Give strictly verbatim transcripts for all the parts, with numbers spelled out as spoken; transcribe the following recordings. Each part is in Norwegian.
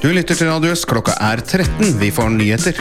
Du lytter til Radio Øst, klokka er tretten, vi får nyheter.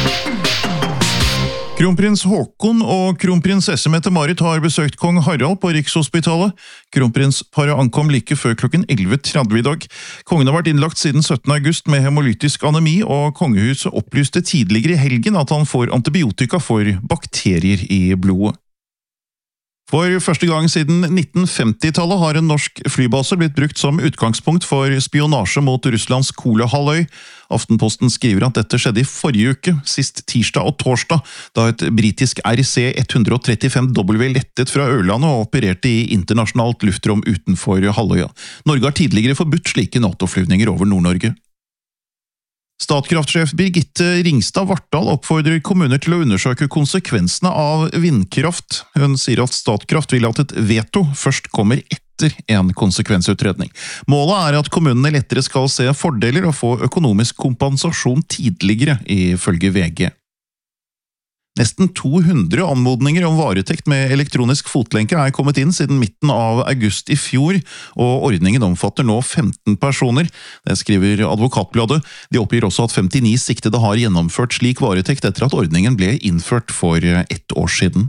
Kronprins Håkon og kronprinsesse Mette-Marit har besøkt kong Harald på Rikshospitalet. Kronprinsparet ankom like før klokken elleve tretti i dag. Kongen har vært innlagt siden syttende august med hemolytisk anemi, og kongehuset opplyste tidligere i helgen at han får antibiotika for bakterier i blodet. For første gang siden nitten femti-tallet har en norsk flybase blitt brukt som utgangspunkt for spionasje mot Russlands Kolahalvøy. Aftenposten skriver at dette skjedde i forrige uke, sist tirsdag og torsdag, da et britisk R C one thirty-five W lettet fra Ørlandet og opererte i internasjonalt luftrom utenfor halvøya. Norge har tidligere forbudt slike NATO-flyvninger over Nord-Norge. Statkraftsjef Birgitte Ringstad Vartdal oppfordrer kommuner til å undersøke konsekvensene av vindkraft. Hun sier at Statkraft vil at et veto først kommer etter en konsekvensutredning. Målet er at kommunene lettere skal se fordeler og få økonomisk kompensasjon tidligere, ifølge V G. Nesten to hundre anmodninger om varetekt med elektronisk fotlenke er kommet inn siden midten av august i fjor, og ordningen omfatter nå femten personer. Det skriver Advokatbladet. De oppgir også at femtini siktede har gjennomført slik varetekt etter at ordningen ble innført for ett år siden.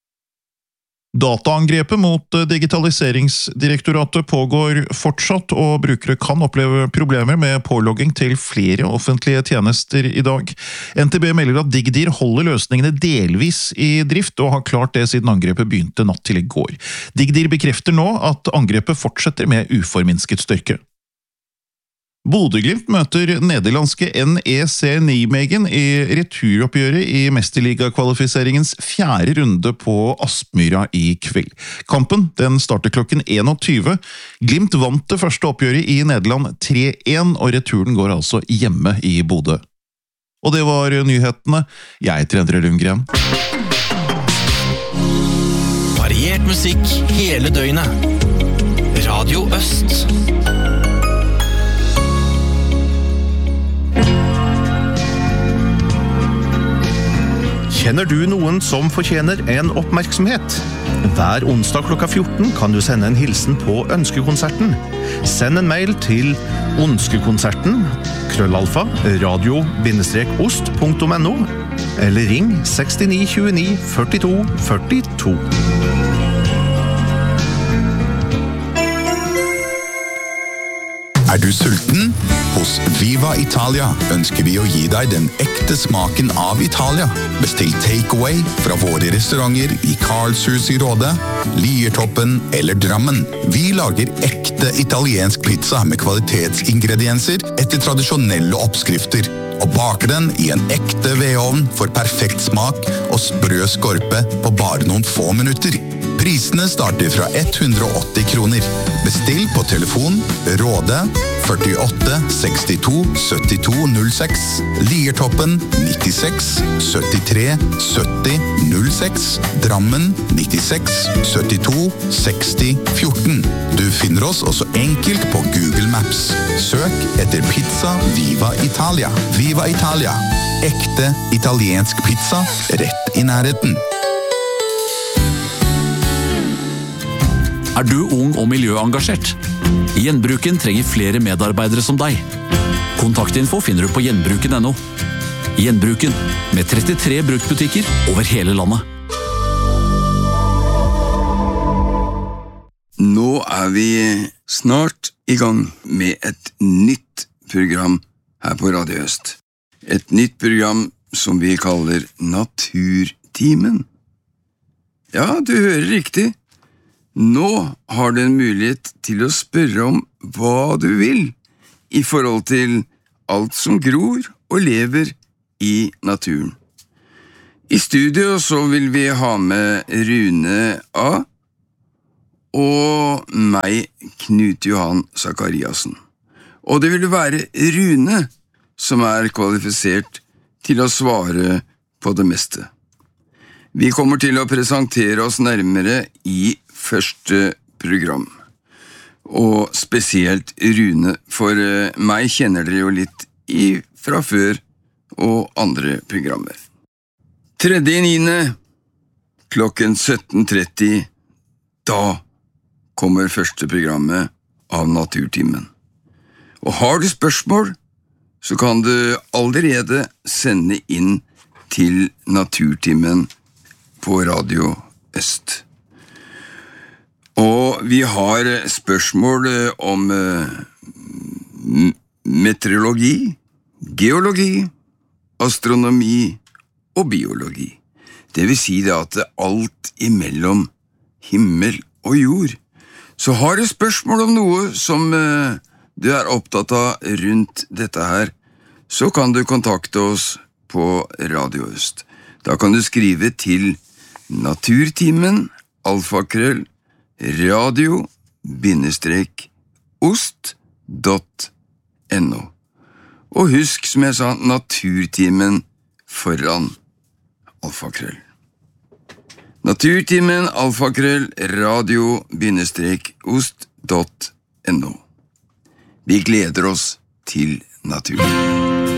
Dataangrepet mot Digitaliseringsdirektoratet pågår fortsatt, og brukere kan oppleve problemer med pålogging til flere offentlige tjenester i dag. N T B melder at Digdir holder løsningene delvis i drift, og har klart det siden angrepet begynte natt til i går. Digdir bekrefter nå at angrepet fortsetter med uforminsket styrke. Bodø/Glimt møter nederlandske N E C Nijmegen i returoppgjøret i Mesterliga-kvalifiseringens fjerde runde på Aspmyra i kveld. Kampen den starter klokken tjueen. Glimt vant det første oppgjøret i Nederland tre én, og returen går altså hjemme i Bodø. Og det var nyhetene. Jeg heter Endre Lundgren. Variert musikk hele døgnet. Radio Øst. Kjenner du noen som fortjener en oppmerksomhet? Hver onsdag klokka fjorten kan du sende en hilsen på ønskekonserten. Send en mail til ønskekonserten krøllalfa radio-ost punktum no eller ring seks ni to ni førtito førtito. Er du sulten? Hos Viva Italia ønsker vi å gi deg den ekte smaken av Italia. Bestill takeaway fra våre restauranter i Karlshus i Råde, Liertoppen eller Drammen. Vi lager ekte italiensk pizza med kvalitetsingredienser etter tradisjonelle oppskrifter, og baker den i en ekte vedovn for perfekt smak og sprø skorpe på bare noen få minutter. Prisene starter fra hundre og åtti kroner. Bestill på telefon Råde førtiåtte sekstito syttito null seks, Liertoppen nittiseks syttitre sytti null seks, Drammen nittiseks syttito seksti fjorten. Du finner oss også enkelt på Google Maps. Søk etter Pizza Viva Italia. Viva Italia. Ekte italiensk pizza rett i nærheten. Er du ung og miljøengasjert? Gjenbruken trenger flere medarbeidere som deg. Kontaktinfo finner du på gjenbruken punktum no. Gjenbruken, med trettitre bruktbutikker over hele landet. Nå er vi snart i gang med et nytt program her på Radio Øst. Et nytt program som vi kaller Naturtimen. Ja, du hører riktig. Nå har du en mulighet til å spørre om hva du vil i forhold til alt som gror og lever i naturen. I studio så vil vi ha med Rune A. og meg, Knut Johan Zakariasen. Og det vil være Rune som er kvalifisert til å svare på det meste. Vi kommer til å presentere oss nærmere i første program. Og spesielt Rune, for meg kjenner dere jo litt i, fra før og andre programmer. tredje niende klokken sytten tretti, da kommer første programmet av Naturtimen. Og har du spørsmål, så kan du allerede sende inn til Naturtimen på Radio Øst. Og vi har spørsmål om meteorologi, geologi, astronomi og biologi. Det vil si det at alt imellom himmel og jord. Så har du spørsmål om noe som uh, du er opptatt av rundt dette her, så kan du kontakte oss på Radio Øst. Da kan du skrive til Naturtimen, alfakrøll, radio, bindestrek, ost, dot, no. Og husk, som jeg sa, Naturtimen foran alfakrøll. Naturtimen, alfakrøll, radio, bindestrek, ost, dot, no. Vi gleder oss til naturen.